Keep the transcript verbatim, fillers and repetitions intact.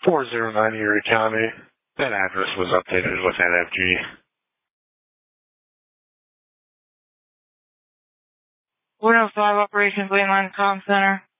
four oh nine Erie County. That address was updated with N F G. one oh five Operations Mainline Comm Center.